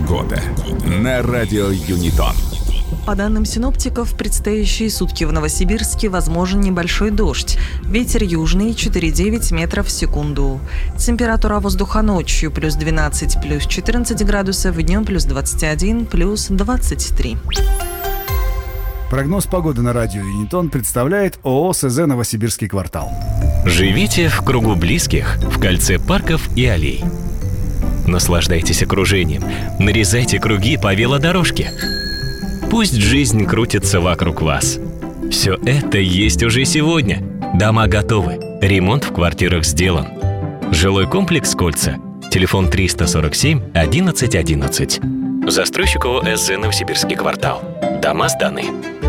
Погода на радио Юнитон. По данным синоптиков, в предстоящие сутки в Новосибирске возможен небольшой дождь. Ветер южный 4,9 метров в секунду. Температура воздуха ночью плюс 12, плюс 14 градусов, днем плюс 21, плюс 23. Прогноз погоды на радио Юнитон представляет ООО СЗ «Новосибирский квартал». Живите в кругу близких, в кольце парков и аллей. Наслаждайтесь окружением, нарезайте круги по велодорожке. Пусть жизнь крутится вокруг вас. Все это есть уже сегодня. Дома готовы, ремонт в квартирах сделан. Жилой комплекс «Кольца». Телефон 347 11 11. Застройщик ООО СЗ «Новосибирский квартал». Дома сданы.